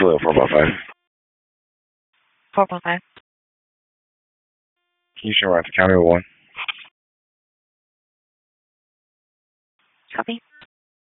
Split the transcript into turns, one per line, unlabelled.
Hello, 455.
415.
Houston, Rutherford County 01.
Copy.